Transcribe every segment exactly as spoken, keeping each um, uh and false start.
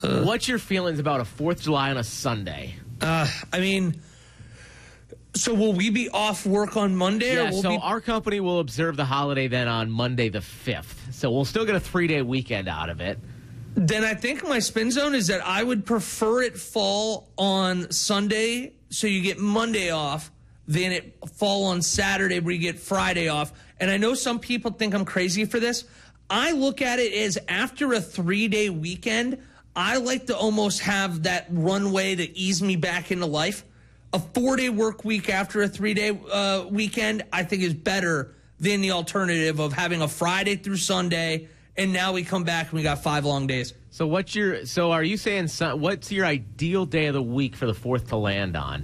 Uh, What's your feelings about a fourth of July on a Sunday? Uh, I mean, so will we be off work on Monday? Yeah, or will so be- our company will observe the holiday then on Monday the fifth. So we'll still get a three-day weekend out of it. Then I think my spin zone is that I would prefer it fall on Sunday, so you get Monday off, than it fall on Saturday where you get Friday off. And I know some people think I'm crazy for this. I look at it as after a three-day weekend, I like to almost have that runway to ease me back into life. A four-day work week after a three-day uh, weekend, I think is better than the alternative of having a Friday through Sunday, and now we come back and we got five long days. So what's your? So are you saying sun, what's your ideal day of the week for the fourth to land on?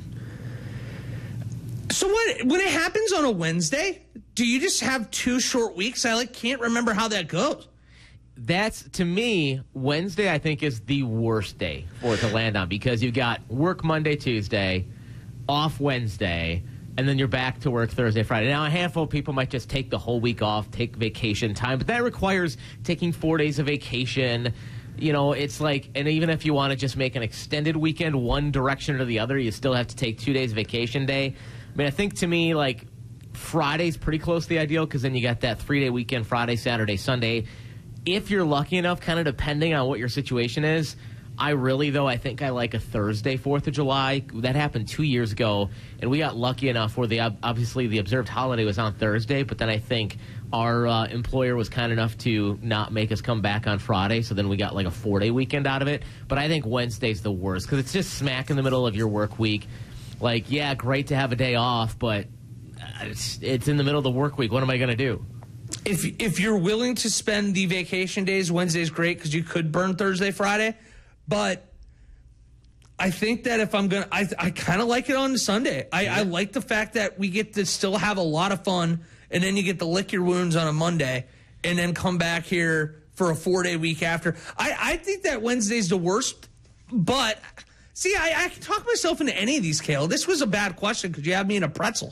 So what? When it happens on a Wednesday, do you just have two short weeks? I like can't remember how that goes. That's, to me, Wednesday, I think, is the worst day for it to land on because you've got work Monday, Tuesday, off Wednesday, and then you're back to work Thursday, Friday. Now, a handful of people might just take the whole week off, take vacation time, but that requires taking four days of vacation. You know, it's like, and even if you want to just make an extended weekend one direction or the other, you still have to take two days vacation day. I mean, I think to me, like, Friday's pretty close to the ideal because then you got that three-day weekend, Friday, Saturday, Sunday. If you're lucky enough, kind of depending on what your situation is, I really, though, I think I like a Thursday, fourth of July. That happened two years ago, and we got lucky enough where the obviously the observed holiday was on Thursday, but then I think our uh, employer was kind enough to not make us come back on Friday, so then we got like a four-day weekend out of it. But I think Wednesday's the worst because it's just smack in the middle of your work week. Like, yeah, great to have a day off, but it's, it's in the middle of the work week. What am I going to do? If if you're willing to spend the vacation days, Wednesday's great because you could burn Thursday, Friday. But I think that if I'm going to, I I kind of like it on Sunday. I, I like the fact that we get to still have a lot of fun, and then you get to lick your wounds on a Monday, and then come back here for a four-day week after. I, I think that Wednesday's the worst, but see, I, I can talk myself into any of these, Kale. This was a bad question because you have me in a pretzel.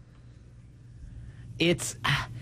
It's...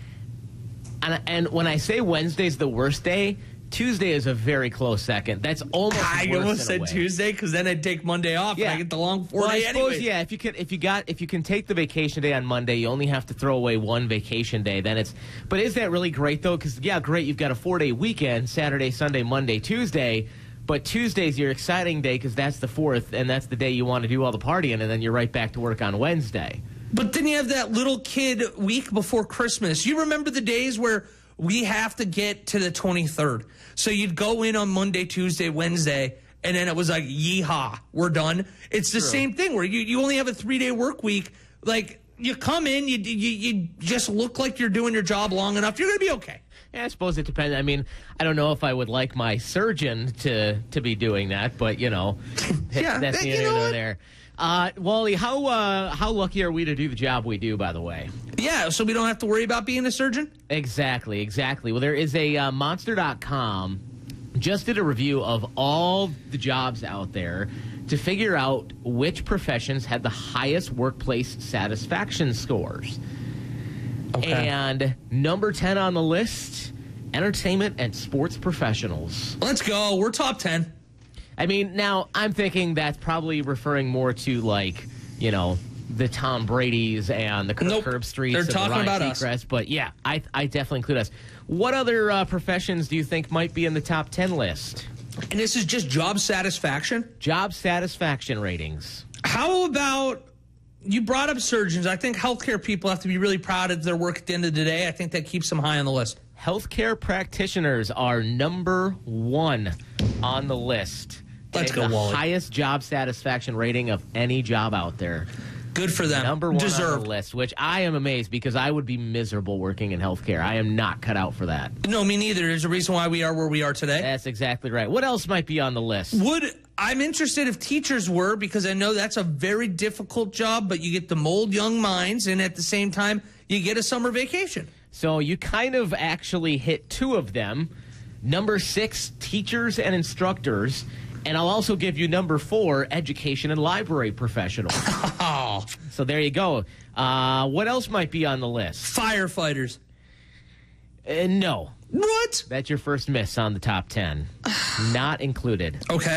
And, and when I say Wednesday's the worst day, Tuesday is a very close second. That's almost I worse almost in said a way. Tuesday because then I'd take Monday off Yeah. and I get the long four well, day I suppose, anyway. yeah. If you can, if you got, if you can take the vacation day on Monday, you only have to throw away one vacation day. Then it's. But is that really great though? Because yeah, great. You've got a four day weekend: Saturday, Sunday, Monday, Tuesday. But Tuesday's your exciting day because that's the fourth, and that's the day you want to do all the partying, and then you're right back to work on Wednesday. But then you have that little kid week before Christmas. You remember the days where we have to get to the twenty-third. So you'd go in on Monday, Tuesday, Wednesday, and then it was like, yeehaw, we're done. It's the True. same thing where you, you only have a three-day work week. Like, you come in, you, you you just look like you're doing your job long enough. You're going to be okay. Yeah, I suppose it depends. I mean, I don't know if I would like my surgeon to, to be doing that, but, you know, Yeah, that's that- you neither know here nor what? there. Uh, Wally, how uh, how lucky are we to do the job we do, by the way? Yeah, so we don't have to worry about being a surgeon? Exactly, exactly. Well, there is a uh, Monster dot com just did a review of all the jobs out there to figure out which professions had the highest workplace satisfaction scores. Okay. And number ten on the list, entertainment and sports professionals. Let's go. We're top ten. I mean, now I'm thinking that's probably referring more to, like, you know, the Tom Brady's and the Kirk Nope. Herbstreits They're and talking the Ryan about us. Seacrest. But yeah, I I definitely include us. What other uh, professions do you think might be in the top ten list? And this is just job satisfaction? Job satisfaction ratings. How about, you brought up surgeons. I think healthcare people have to be really proud of their work at the end of the day. I think that keeps them high on the list. Healthcare practitioners are number one on the list. Let's They go, have the Wally. highest job satisfaction rating of any job out there. Good for them. Number one Deserved. on the list, which I am amazed because I would be miserable working in healthcare. I am not cut out for that. No, me neither. There's a reason why we are where we are today. That's exactly right. What else might be on the list? Would I'm interested if teachers were, because I know that's a very difficult job, but you get to mold young minds, and at the same time, you get a summer vacation. So you kind of actually hit two of them. Number six, teachers and instructors. And I'll also give you number four, education and library professionals. Oh, So there you go. Uh, what else might be on the list? firefighters. Uh, no. What? That's your first miss on the top ten. Not included. Okay.